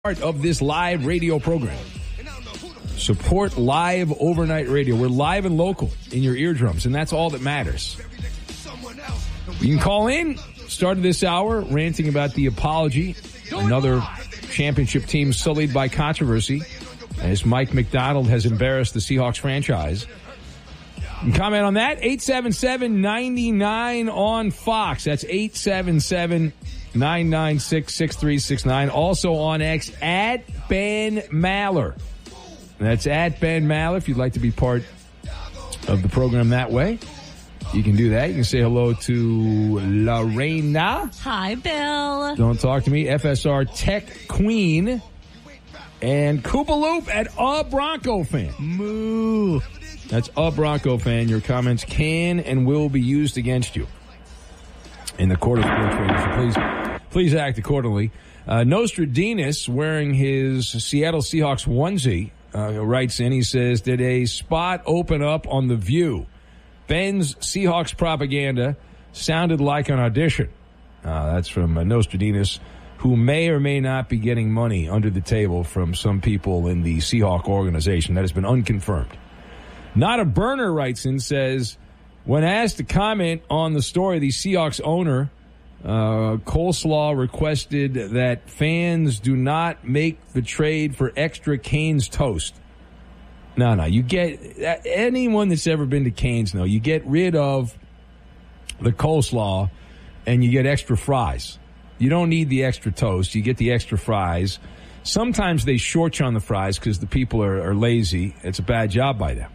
Part of this live radio program. Support live overnight radio. We're live and local in your eardrums, and that's all that matters. You can call in. Started this hour ranting about the apology. Another championship team sullied by controversy as Mike Macdonald has embarrassed the Seahawks franchise. You can comment on that. 877-99 on Fox. That's 877-996-6369. Also on X, at Ben Maller. That's at Ben Maller. If you'd like to be part of the program that way, you can do that. You can say hello to Lorena. Hi, Bill. Don't talk to me. FSR Tech Queen. And Koopaloop at A Bronco Fan. Moo. That's A Bronco Fan. Your comments can and will be used against you in the court of sports radio. So please act accordingly. Nostradamus, wearing his Seattle Seahawks onesie, writes in. He says, did a spot open up on The View? Ben's Seahawks propaganda sounded like an audition. That's from Nostradamus, who may or may not be getting money under the table from some people in the Seahawk organization. That has been unconfirmed. Not a Burner writes in, says, when asked to comment on the story, the Seahawks owner, Coleslaw, requested that fans do not make the trade for extra Cane's toast. No, you get, anyone that's ever been to Cane's, you get rid of the coleslaw and you get extra fries. You don't need the extra toast. You get the extra fries. Sometimes they short you on the fries because the people are lazy. It's a bad job by them.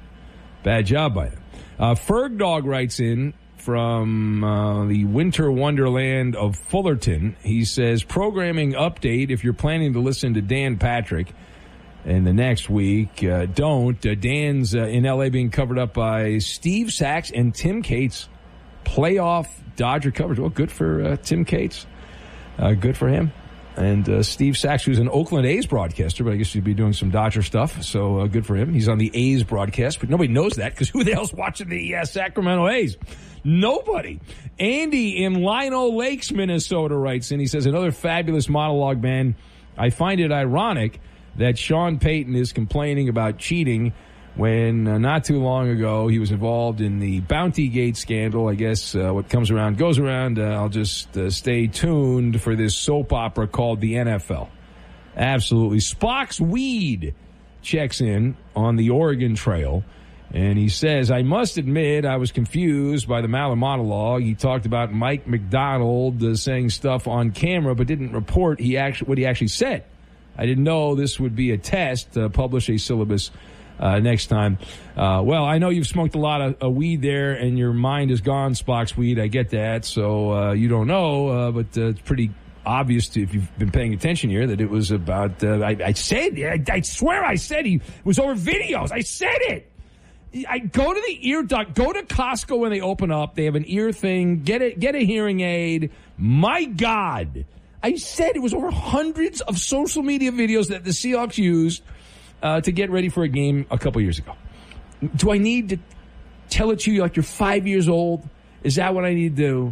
Ferg Dog writes in from the winter wonderland of Fullerton. He says, programming update, if you're planning to listen to Dan Patrick in the next week, don't. Dan's in L.A. being covered up by Steve Sachs and Tim Cates. Playoff Dodger coverage. Well, good for Tim Cates. Good for him. And Steve Sachs, who's an Oakland A's broadcaster, but I guess he'd be doing some Dodger stuff, so good for him. He's on the A's broadcast, but nobody knows that because who the hell's watching the Sacramento A's? Nobody. Andy in Lino Lakes, Minnesota writes in. He says, another fabulous monologue, man. I find it ironic that Sean Payton is complaining about cheating when not too long ago he was involved in the Bounty Gate scandal. I guess what comes around goes around. I'll just stay tuned for this soap opera called the NFL. Absolutely. Spock's Weed checks in on the Oregon Trail, and he says, I must admit I was confused by the Maller monologue. He talked about Mike Macdonald saying stuff on camera but didn't report what he actually said. I didn't know this would be a test, publish a syllabus next time. Well, I know you've smoked a lot of weed there, and your mind is gone, Spock's Weed. I get that. So you don't know, but it's pretty obvious if you've been paying attention here that it was about. I swear I said it was over videos. I said it. I go to the ear duct. Go to Costco when they open up. They have an ear thing. Get a hearing aid. My God, I said it was over hundreds of social media videos that the Seahawks used to get ready for a game a couple years ago. Do I need to tell it to you like you're 5 years old? Is that what I need to do?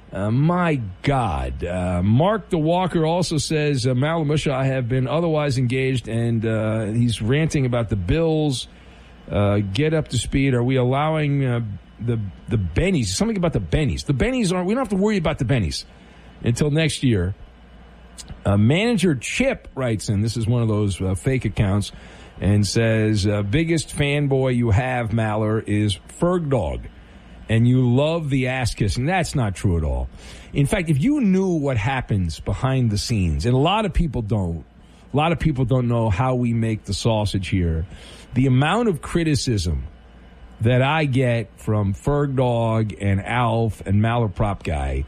My God. Mark the Walker also says, Malamusha have been otherwise engaged, and he's ranting about the Bills. Get up to speed. Are we allowing the Bennies? Something about the Bennies. The Bennies aren't. We don't have to worry about the Bennies until next year. Manager Chip writes in. This is one of those fake accounts, and says, biggest fanboy you have, Maller, is Ferg Dog, and you love the ass kissing. That's not true at all. In fact, if you knew what happens behind the scenes, and a lot of people don't know how we make the sausage here, the amount of criticism that I get from Ferg Dog and Alf and Maller Prop Guy,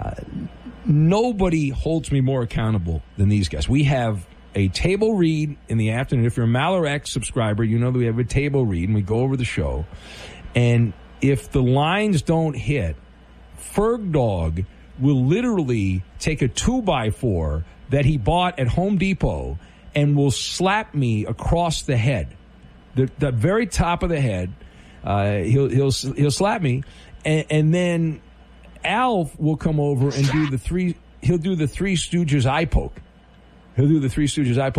nobody holds me more accountable than these guys. We have a table read in the afternoon. If you're a Maller X subscriber, you know that we have a table read, and we go over the show. And if the lines don't hit, Ferg Dog will literally take a 2x4 that he bought at Home Depot and will slap me across the head, the very top of the head. He'll slap me, and then Alf will come over and do the Three Stooges eye poke. He'll do the Three Stooges I